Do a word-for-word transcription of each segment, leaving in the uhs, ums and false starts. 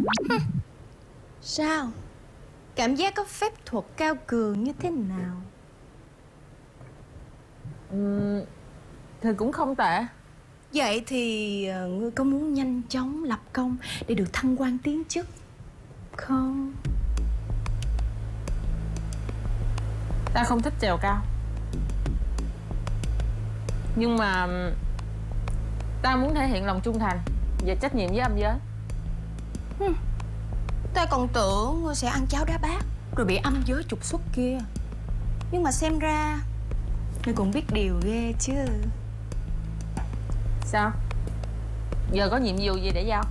Sao? Cảm giác có phép thuật cao cường như thế nào? Uhm, thì cũng không tệ. Vậy thì uh, ngươi có muốn nhanh chóng lập công để được thăng quan tiến chức không? Ta không thích trèo cao, nhưng mà ta muốn thể hiện lòng trung thành và trách nhiệm với âm giới. Hừm. Ta còn tưởng ngươi sẽ ăn cháo đá bát rồi bị âm giới trục xuất kia. Nhưng mà xem ra ngươi cũng biết điều ghê chứ. Sao? Giờ có nhiệm vụ gì để giao?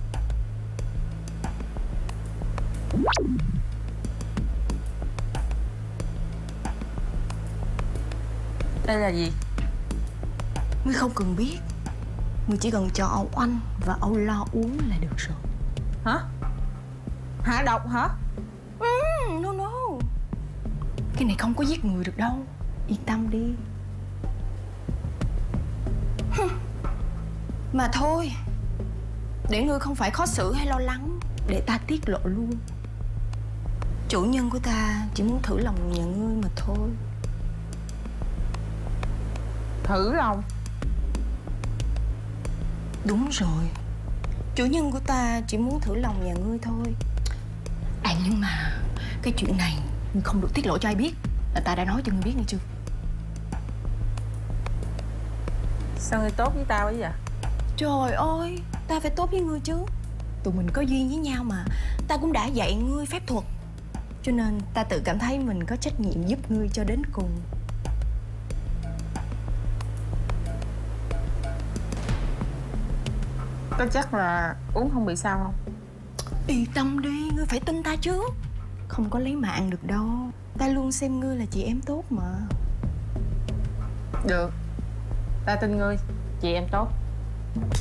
Đây là gì? Ngươi không cần biết. Ngươi chỉ cần cho Âu Anh và Âu Lo uống là được rồi. Hả? Hạ độc hả? Mm, no no. Cái này không có giết người được đâu. Yên tâm đi. Mà thôi, để ngươi không phải khó xử hay lo lắng, để ta tiết lộ luôn. Chủ nhân của ta chỉ muốn thử lòng nhà ngươi mà thôi. Thử lòng? Đúng rồi, chủ nhân của ta chỉ muốn thử lòng nhà ngươi thôi. À nhưng mà cái chuyện này ngươi không được tiết lộ cho ai biết. Là ta đã nói cho ngươi biết nghe chưa? Sao ngươi tốt với tao ấy vậy? Trời ơi, ta phải tốt với ngươi chứ. Tụi mình có duyên với nhau mà. Ta cũng đã dạy ngươi phép thuật, cho nên ta tự cảm thấy mình có trách nhiệm giúp ngươi cho đến cùng. Có chắc là uống không bị sao không? Yên tâm đi, ngươi phải tin ta chứ. Không có lấy mạng được đâu. Ta luôn xem ngươi là chị em tốt mà. Được, ta tin ngươi, chị em tốt.